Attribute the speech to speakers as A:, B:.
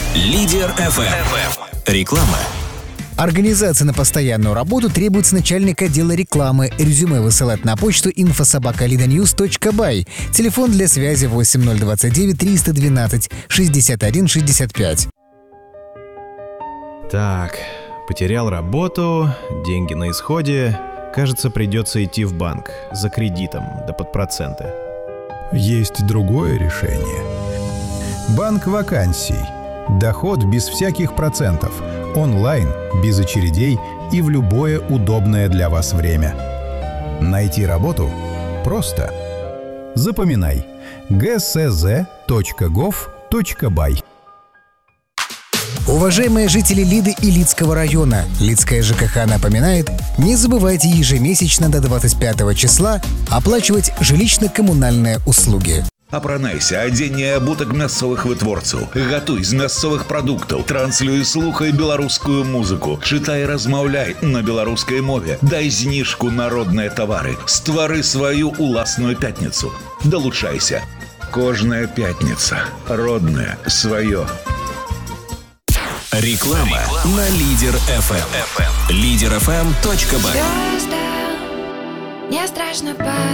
A: Лидер FM. Реклама.
B: Организация на постоянную работу требуется начальник отдела рекламы. Резюме высылать на почту info@lidanews.by. Телефон для связи 8029 312 61 65.
C: Так, потерял работу, деньги на исходе. Кажется, придется идти в банк за кредитом, да под проценты.
D: Есть другое решение. Банк вакансий. Доход без всяких процентов. Онлайн, без очередей и в любое удобное для вас время. Найти работу просто. Запоминай. gsz.gov.by.
B: Уважаемые жители Лиды и Лидского района, Лидская ЖКХ напоминает, не забывайте ежемесячно до 25 числа оплачивать жилищно-коммунальные услуги.
E: Апранайся, адзенне абутак мясцовых вытворцаў. Гатуй з мясцовых прадуктаў. Транслюй, слухай беларускую музыку. Чытай, размаўляй на беларускай мове. Дай зніжку на родныя тавары. Ствары сваю уласную пятніцу. Далучайся. Кожная пятніца. Роднае сваё.
A: Реклама на Лидер FM. Liderfm.by.
F: Мне страшно